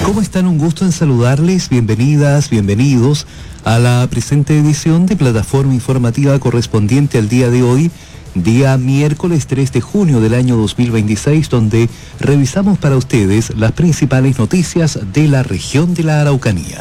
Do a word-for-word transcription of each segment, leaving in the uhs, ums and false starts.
¿Cómo están? Un gusto en saludarles. Bienvenidas, bienvenidos a la presente edición de Plataforma Informativa correspondiente al día de hoy, día miércoles tres de junio del año dos mil veintiséis, donde revisamos para ustedes las principales noticias de la región de la Araucanía.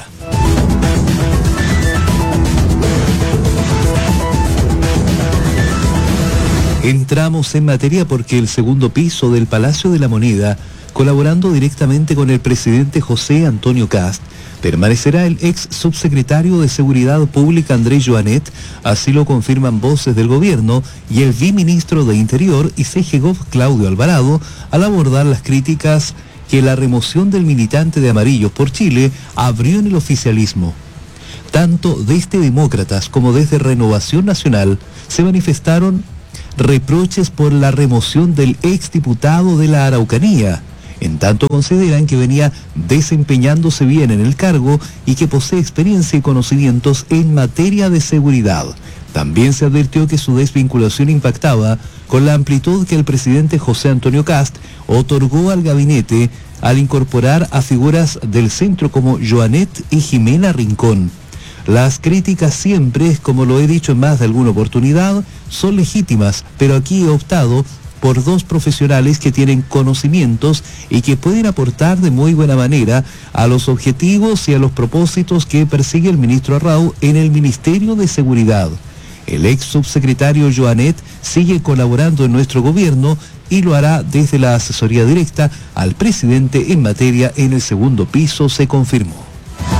Entramos en materia porque el segundo piso del Palacio de la Moneda, colaborando directamente con el presidente José Antonio Kast, permanecerá el ex subsecretario de Seguridad Pública Andrés Joanet, así lo confirman voces del gobierno, y el viceministro de Interior y C G Gov Claudio Alvarado, al abordar las críticas que la remoción del militante de Amarillos por Chile abrió en el oficialismo. Tanto desde Demócratas como desde Renovación Nacional se manifestaron reproches por la remoción del exdiputado de la Araucanía, en tanto consideran que venía desempeñándose bien en el cargo y que posee experiencia y conocimientos en materia de seguridad. También se advirtió que su desvinculación impactaba con la amplitud que el presidente José Antonio Kast otorgó al gabinete al incorporar a figuras del centro como Joanet y Jimena Rincón. Las críticas siempre, como lo he dicho en más de alguna oportunidad, son legítimas, pero aquí he optado por dos profesionales que tienen conocimientos y que pueden aportar de muy buena manera a los objetivos y a los propósitos que persigue el ministro Arrau en el Ministerio de Seguridad. El ex subsecretario Joanet sigue colaborando en nuestro gobierno y lo hará desde la asesoría directa al presidente en materia en el segundo piso, se confirmó.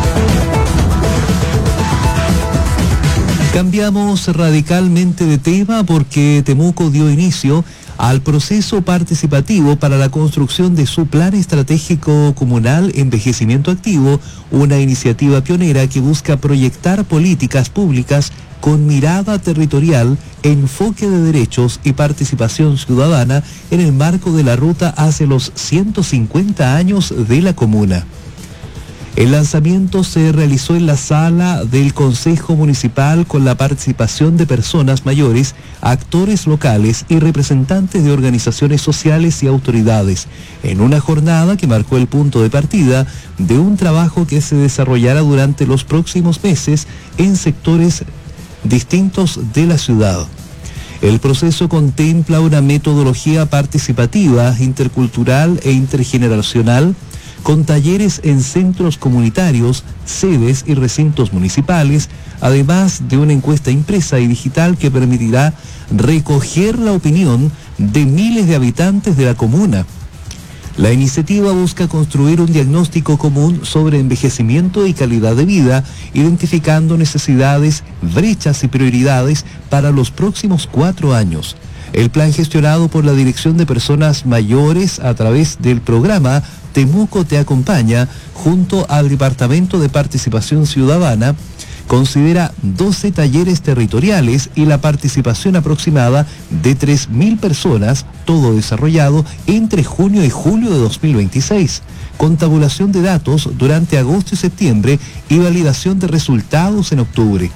Cambiamos radicalmente de tema porque Temuco dio inicio al proceso participativo para la construcción de su Plan Estratégico Comunal Envejecimiento Activo, una iniciativa pionera que busca proyectar políticas públicas con mirada territorial, enfoque de derechos y participación ciudadana en el marco de la ruta hacia los ciento cincuenta años de la comuna. El lanzamiento se realizó en la sala del Consejo Municipal con la participación de personas mayores, actores locales y representantes de organizaciones sociales y autoridades, en una jornada que marcó el punto de partida de un trabajo que se desarrollará durante los próximos meses en sectores distintos de la ciudad. El proceso contempla una metodología participativa, intercultural e intergeneracional, con talleres en centros comunitarios, sedes y recintos municipales, además de una encuesta impresa y digital que permitirá recoger la opinión de miles de habitantes de la comuna. La iniciativa busca construir un diagnóstico común sobre envejecimiento y calidad de vida, identificando necesidades, brechas y prioridades para los próximos cuatro años. El plan, gestionado por la Dirección de Personas Mayores a través del programa Temuco Te Acompaña, junto al Departamento de Participación Ciudadana, considera doce talleres territoriales y la participación aproximada de tres mil personas, todo desarrollado entre junio y julio de dos mil veintiséis, con tabulación de datos durante agosto y septiembre y validación de resultados en octubre.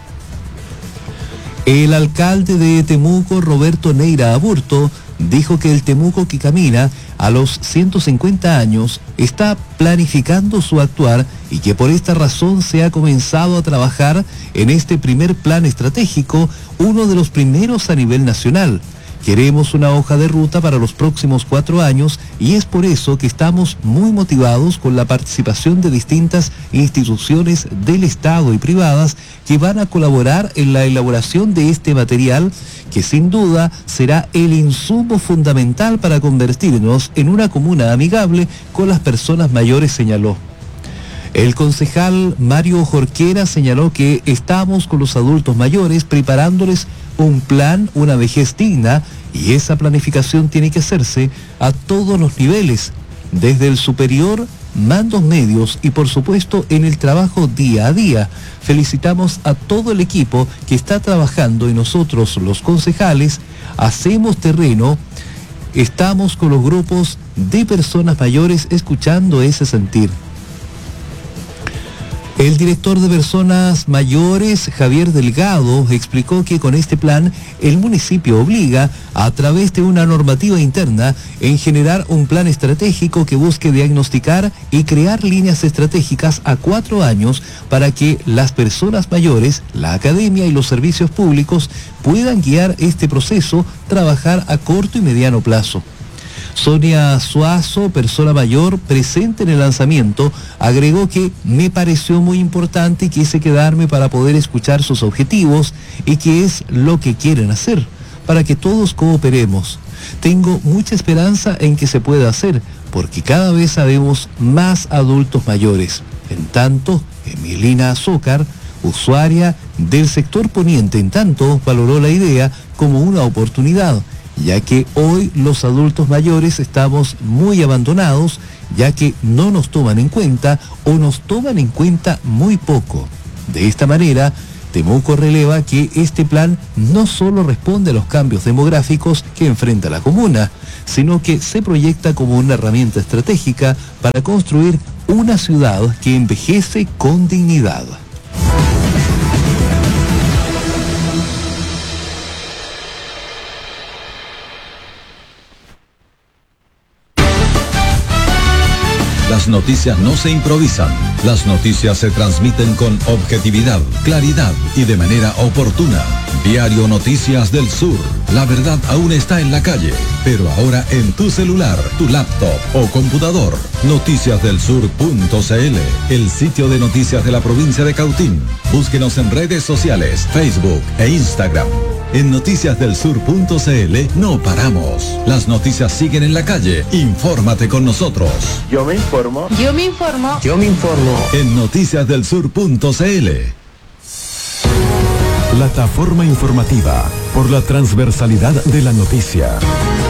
El alcalde de Temuco, Roberto Neira Aburto, dijo que el Temuco que camina a los ciento cincuenta años está planificando su actuar y que por esta razón se ha comenzado a trabajar en este primer plan estratégico, uno de los primeros a nivel nacional. Queremos una hoja de ruta para los próximos cuatro años y es por eso que estamos muy motivados con la participación de distintas instituciones del Estado y privadas que van a colaborar en la elaboración de este material, que sin duda será el insumo fundamental para convertirnos en una comuna amigable con las personas mayores, señaló. El concejal Mario Jorquera señaló que estamos con los adultos mayores preparándoles un plan, una vejez digna, y esa planificación tiene que hacerse a todos los niveles, desde el superior, mandos medios y por supuesto en el trabajo día a día. Felicitamos a todo el equipo que está trabajando y nosotros, los concejales, hacemos terreno, estamos con los grupos de personas mayores escuchando ese sentir. El director de Personas Mayores, Javier Delgado, explicó que con este plan el municipio obliga, a través de una normativa interna, en generar un plan estratégico que busque diagnosticar y crear líneas estratégicas a cuatro años para que las personas mayores, la academia y los servicios públicos puedan guiar este proceso, trabajar a corto y mediano plazo. Sonia Suazo, persona mayor, presente en el lanzamiento, agregó que me pareció muy importante y quise quedarme para poder escuchar sus objetivos y qué es lo que quieren hacer, para que todos cooperemos. Tengo mucha esperanza en que se pueda hacer, porque cada vez sabemos más adultos mayores. En tanto, Emilina Azócar, usuaria del sector poniente, en tanto, valoró la idea como una oportunidad, ya que hoy los adultos mayores estamos muy abandonados, ya que no nos toman en cuenta o nos toman en cuenta muy poco. De esta manera, Temuco releva que este plan no solo responde a los cambios demográficos que enfrenta la comuna, sino que se proyecta como una herramienta estratégica para construir una ciudad que envejece con dignidad. Las noticias no se improvisan, las noticias se transmiten con objetividad, claridad y de manera oportuna. Diario Noticias del Sur, la verdad aún está en la calle, pero ahora en tu celular, tu laptop o computador. noticias del sur punto c l, el sitio de noticias de la provincia de Cautín. Búsquenos en redes sociales, Facebook e Instagram. En noticias del sur punto c l no paramos. Las noticias siguen en la calle. Infórmate con nosotros. Yo me informo. Yo me informo. Yo me informo. En noticias del sur punto c l. Plataforma informativa por la transversalidad de la noticia.